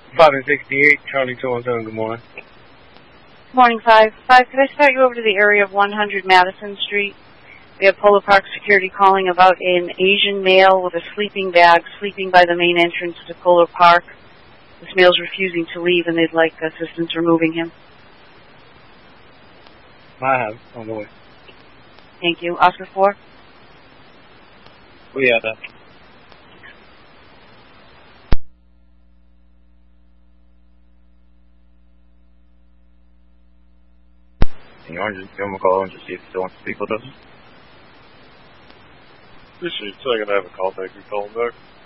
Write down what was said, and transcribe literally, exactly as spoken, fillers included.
five and sixty-eight, Charlie two one seven, good morning. Good morning, five. five, could I start you over to the area of one hundred Madison Street? We have Polo Park Security calling about an Asian male with a sleeping bag sleeping by the main entrance to Polo Park. This male's refusing to leave and they'd like assistance removing him. I have, on the way. Thank you. Oscar four? We have that. Can you want to just give him a call and just see if he still wants to speak with us? Appreciate it. So I gotta have a call back. You call him back.